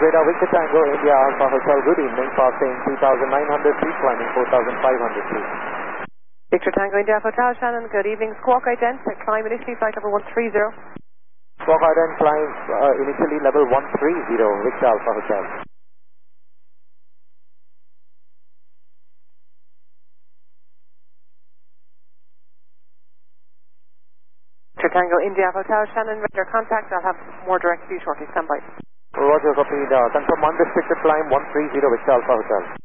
Radar Victor Tango, India Alpha Hotel, good evening, passing 2,900 feet, climbing 4,500 feet. Victor Tango, India Alpha Hotel, Shannon, good evening. Squawk ident, climb initially, flight number 130. Squawk ident, climb initially level 130, Victor Alpha Hotel. Victor Tango, India Alpha Hotel, Shannon, radar contact, I'll have more direct view shortly, stand by. Roger, copied. Confirm unrestricted climb 130, Victor Alpha Hotel.